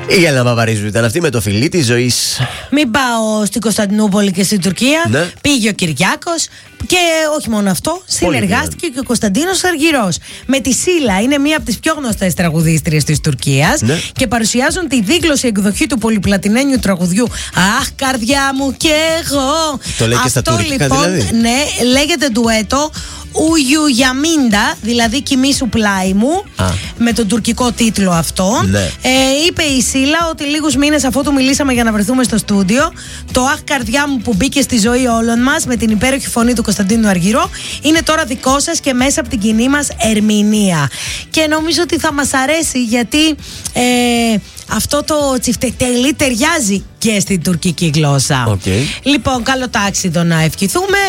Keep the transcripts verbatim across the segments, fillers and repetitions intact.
Η Έλενα Παπαρίζου ήταν αυτή με το φιλί της ζωής. Μην πάω στην Κωνσταντινούπολη και στην Τουρκία. Ναι. Πήγε ο Κυριάκος και όχι μόνο αυτό, συνεργάστηκε και ο Κωνσταντίνος Αργυρός με τη Σίλα. Είναι μία από τις πιο γνωστές τραγουδίστριες της Τουρκίας. Ναι. Και παρουσιάζουν τη δίγλωση εκδοχή του πολυπλατινένιου τραγουδιού Αχ, καρδιά μου κι εγώ. Το λέει και αυτό, στα τουρκικά λοιπόν, δηλαδή. Ναι, λέγεται ντουέτο Ουγιου Γιαμίντα, δηλαδή κοιμήσου πλάι μου, Α. με τον τουρκικό τίτλο αυτό. Ναι. Ε, είπε η Σίλα ότι λίγους μήνες αφού του μιλήσαμε για να βρεθούμε στο στούντιο, το Αχ, καρδιά μου που μπήκε στη ζωή όλων μας με την υπέροχη φωνή του Κωνσταντίνου Αργυρό είναι τώρα δικό σας και μέσα από την κοινή μας ερμηνεία. Και νομίζω ότι θα μας αρέσει γιατί ε, αυτό το τσιφτετέλι ταιριάζει και στην τουρκική γλώσσα. Okay. Λοιπόν, καλό τάξιδο να ευχηθούμε.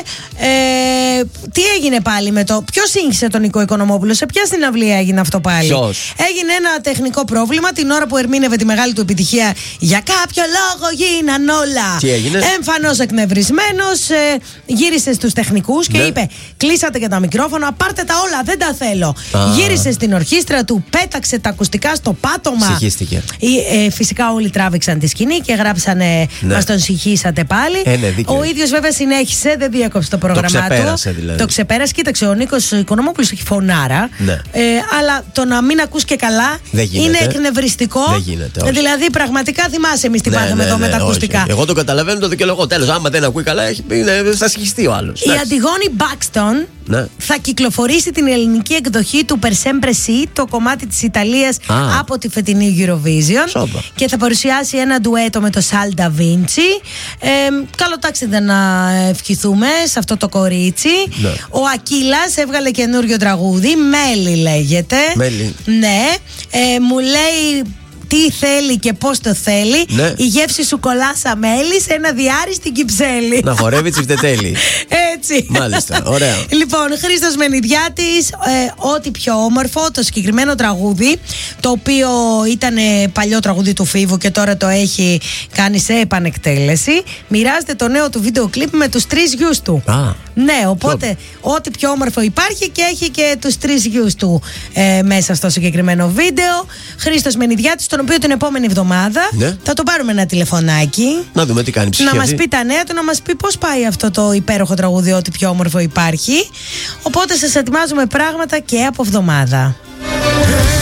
Ε, τι έγινε πάλι με το. Ποιος σύγχυσε τον Νικό Οικονομόπουλο, σε ποια συναυλία έγινε αυτό πάλι? Ποιος? Έγινε ένα τεχνικό πρόβλημα την ώρα που ερμήνευε τη μεγάλη του επιτυχία. Για κάποιο λόγο γίναν όλα. Τι έγινε? Εμφανώς εκνευρισμένος, ε, γύρισε στους τεχνικούς και ναι. είπε: κλείσατε και τα μικρόφωνα, πάρτε τα όλα, δεν τα θέλω. Α. Γύρισε στην ορχήστρα του, πέταξε τα ακουστικά στο πάτωμα. Συγχύστηκε. Ε, ε, φυσικά όλοι τράβηξαν τη σκηνή και γράψανε ναι. μας τον συγχύσατε πάλι. Ε, ναι, ο ίδιος βέβαια συνέχισε, δεν διέκοψε το πρόγραμμά το ξεπέρασε, του. Δηλαδή. Το ξεπέρασε. Κοίταξε, ο Νίκος Οικονομόπουλος έχει φωνάρα. Ναι. Ε, αλλά το να μην ακούς και καλά είναι εκνευριστικό. Δεν γίνεται. Όχι. Δηλαδή, πραγματικά θυμάσαι εμείς τι ναι, πάθαμε ναι, εδώ ναι, με τα ακουστικά. Όχι. Εγώ το καταλαβαίνω, το δικαιολογώ. Τέλος, άμα δεν ακούει καλά, θα συγχυστεί ο άλλος. Η Αντιγόνη Μπάκστον ναι. θα κυκλοφορήσει την ελληνική εκδοχή του Per Sempre Sì, το κομμάτι της Ιταλίας Α. από τη φετινή Eurovision. Σόπα. Και θα παρουσιάσει ένα ντουέτο με το Sal Da Vinci. Ε, καλό τάξιδε να ευχηθούμε σε αυτό το κορίτσι. Ναι. Ο Ακύλας έβγαλε καινούριο τραγούδι, Μέλι λέγεται. Μέλι. Ναι. Ε, μου λέει τι θέλει και πώς το θέλει. Ναι. Η γεύση σου κολλά σαν μέλι σε ένα διάρρη στην Κυψέλη. Να χορεύει τσιφτετέλι. Έτσι. Μάλιστα, ωραία. Λοιπόν, Χρήστος Μενιδιάτης, ε, ό,τι πιο όμορφο, το συγκεκριμένο τραγούδι, το οποίο ήταν παλιό τραγούδι του Φίβου και τώρα το έχει κάνει σε επανεκτέλεση. Μοιράζεται το νέο του βίντεο κλιπ με τους τρεις γιους του. Α. Ναι, οπότε ό,τι πιο όμορφο υπάρχει και έχει και τους τρεις γιους του ε, μέσα στο συγκεκριμένο βίντεο. Χρήστος Μενιδιάτης, τον οποίο την επόμενη εβδομάδα ναι. θα το πάρουμε ένα τηλεφωνάκι. Να δούμε τι κάνει ψυχή. Να μας πει τα νέα του, να μας πει πώς πάει αυτό το υπέροχο τραγούδι, ό,τι πιο όμορφο υπάρχει. Οπότε σας ετοιμάζουμε πράγματα και από εβδομάδα.